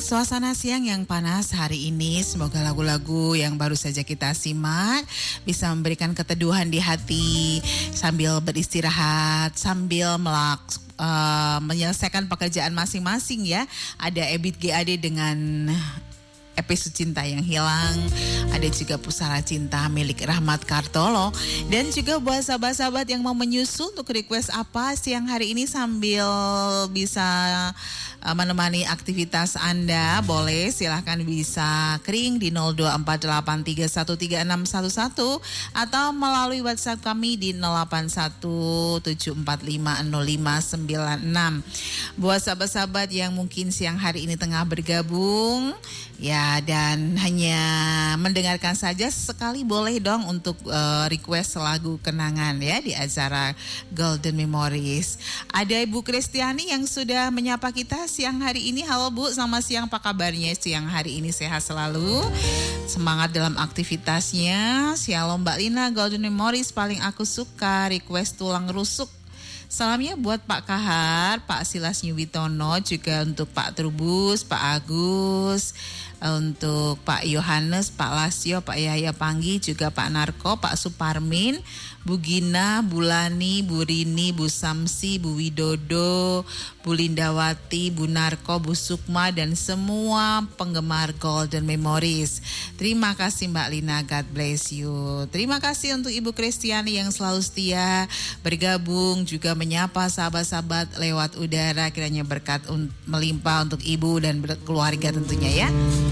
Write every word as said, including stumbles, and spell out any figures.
suasana siang yang panas hari ini, semoga lagu-lagu yang baru saja kita simak bisa memberikan keteduhan di hati sambil beristirahat, sambil melak, uh, menyelesaikan pekerjaan masing-masing ya. Ada Ebit G A D dengan episode Cinta yang Hilang, ada juga Pusara Cinta milik Rahmat Kartolo, dan juga buat sahabat-sahabat yang mau menyusul untuk request apa siang hari ini sambil bisa uh, menemani aktivitas Anda, boleh silahkan bisa kering di nol dua empat delapan tiga satu tiga enam satu satu atau melalui WhatsApp kami di nol delapan satu tujuh empat lima nol lima sembilan enam. Buat sahabat-sahabat yang mungkin siang hari ini tengah bergabung ya, dan hanya mendengarkan saja, sekali boleh dong untuk uh, request lagu kenangan ya di acara Golden Memories. Ada Ibu Kristiani yang sudah menyapa kita siang hari ini. Halo Bu, selamat siang, apa kabarnya siang hari ini? Sehat selalu, semangat dalam aktivitasnya. Shalom Mbak Lina, Golden Memories paling aku suka, request tulang rusuk. Salamnya buat Pak Kahar, Pak Silas Nyuwitono, juga untuk Pak Trubus, Pak Agus, untuk Pak Yohanes, Pak Lasio, Pak Yahya Panggi, juga Pak Narko, Pak Suparmin, Bu Gina, Bu Lani, Bu Rini, Bu Samsi, Bu Widodo, Bu Lindawati, Bu Narko, Bu Sukma, dan semua penggemar Golden Memories. Terima kasih Mbak Lina, God bless you. Terima kasih untuk Ibu Kristiani yang selalu setia bergabung, juga menyapa sahabat-sahabat lewat udara. Kiranya berkat un- melimpah untuk Ibu dan keluarga tentunya ya.